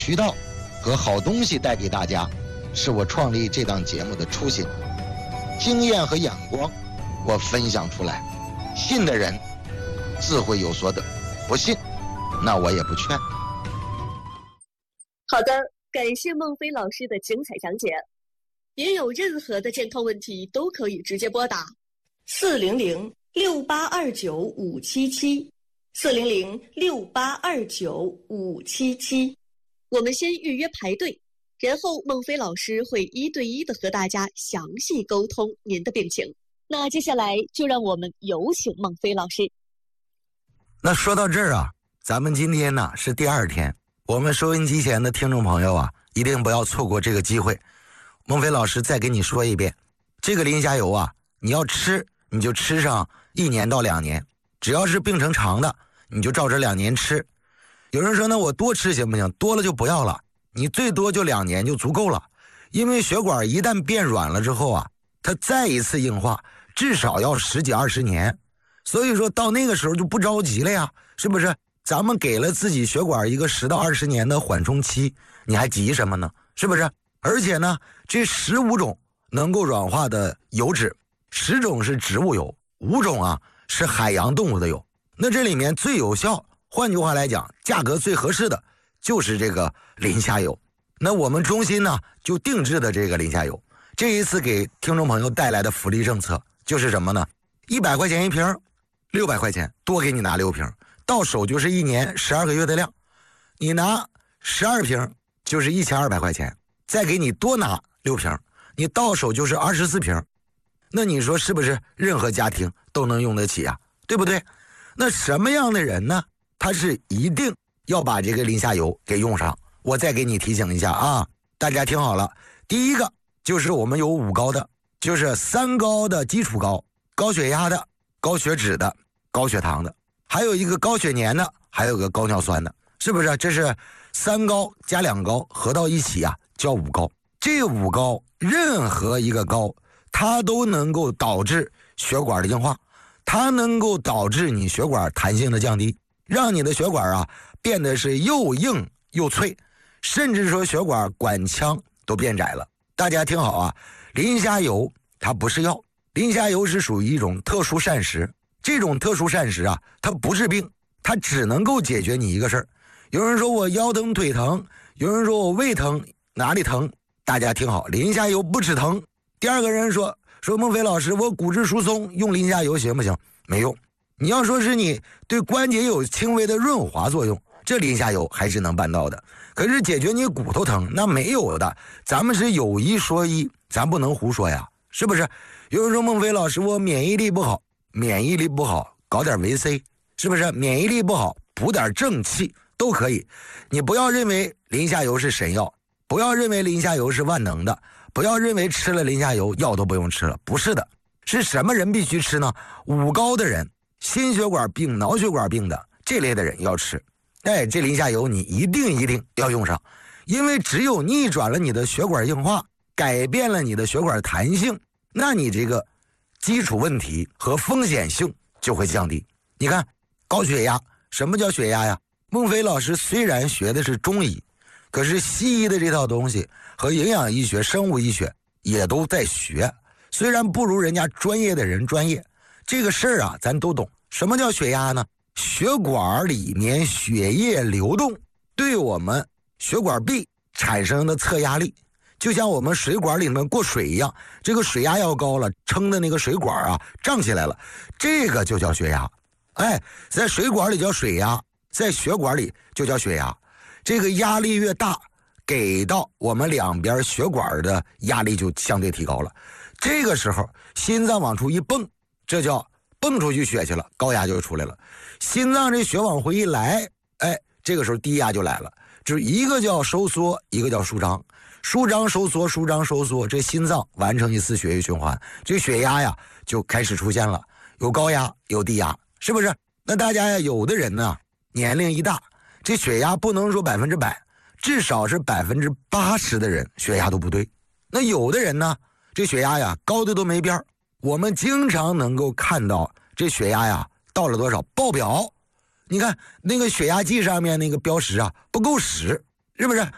渠道和好东西带给大家，是我创立这档节目的初心。经验和眼光，我分享出来，信的人自会有所得，不信，那我也不劝。 好的，感谢孟非老师的精彩讲解。您有任何的健康问题都可以直接拨打400-6829-577，400-6829-577。我们先预约排队，然后孟非老师会1对1的和大家详细沟通您的病情。那接下来就让我们有请孟非老师。 那说到这儿啊，咱们今天呢是第2天，我们收音机前的听众朋友啊，一定不要错过这个机会。孟非老师再给你说一遍，这个磷虾油啊，你要吃你就吃上1年到2年，只要是病程长的，你就照这2年吃。有人说呢，我多吃行不行？多了就不要了，你最多就2年就足够了。因为血管一旦变软了之后啊，它再一次硬化至少要10几20年，所以说到那个时候就不着急了呀，是不是？咱们给了自己血管一个10到20年的缓冲期，你还急什么呢？是不是？而且呢，这15种能够软化的油脂，10种是植物油，5种啊是海洋动物的油。那这里面最有效，换句话来讲，价格最合适的就是这个磷虾油。那我们中心呢就定制的这个磷虾油，这一次给听众朋友带来的福利政策就是什么呢？100块钱1瓶，600块钱多给你拿6瓶，到手就是1年12个月的量。你拿12瓶就是1200块钱，再给你多拿6瓶，你到手就是24瓶。那你说是不是任何家庭都能用得起啊？对不对？那什么样的人呢，他是一定要把这个磷虾油给用上。我再给你提醒一下啊，大家听好了，第一个就是我们有5高的，就是3高的基础高，高血压的，高血脂的，高血糖的，还有一个高血粘的，还有个高尿酸的，是不是？这是3高加2高合到一起啊，叫5高。这5高任何一个高，它都能够导致血管的硬化，它能够导致你血管弹性的降低，让你的血管啊变得是又硬又脆，甚至说血管管腔都变窄了。大家听好啊，磷虾油它不是药，磷虾油是属于一种特殊膳食。这种特殊膳食啊，它不治病，它只能够解决你一个事儿。有人说我腰疼腿疼，有人说我胃疼哪里疼，大家听好，磷虾油不止疼。第二个人说孟非老师，我骨质疏松用磷虾油行不行？没用。你要说是你对关节有轻微的润滑作用，这磷虾油还是能办到的。可是解决你骨头疼那没有的，咱们是有一说一，咱不能胡说呀，是不是？有人说孟非老师，我免疫力不好，免疫力不好搞点维 C， 是不是？免疫力不好补点正气都可以。你不要认为磷虾油是神药，不要认为磷虾油是万能的，不要认为吃了磷虾油药都不用吃了，不是的。是什么人必须吃呢？5高的人，心血管病脑血管病的这类的人要吃。这磷虾油你一定要用上，因为只有逆转了你的血管硬化，改变了你的血管弹性，那你这个基础问题和风险性就会降低。你看高血压，什么叫血压呀？孟非老师虽然学的是中医，可是西医的这套东西和营养医学生物医学也都在学，虽然不如人家专业的人专业，这个事儿啊咱都懂。什么叫血压呢？血管里面血液流动对我们血管壁产生的测压力，就像我们水管里面过水一样，这个水压要高了，撑的那个水管啊胀起来了，这个就叫血压。在水管里叫水压，在血管里就叫血压。这个压力越大，给到我们两边血管的压力就相对提高了，这个时候心脏往出一蹦，这叫蹦出去血去了，高压就出来了。心脏这血往回一来，这个时候低压就来了，就是一个叫收缩，一个叫舒张，舒张收缩，舒张收缩，这心脏完成一次血液循环，这血压呀就开始出现了，有高压有低压，是不是？那大家呀，有的人呢年龄一大，这血压不能说100%，至少是80%的人血压都不对。那有的人呢，这血压呀高的都没边儿，我们经常能够看到这血压呀到了多少爆表，你看那个血压计上面那个标识啊不够使，是不是？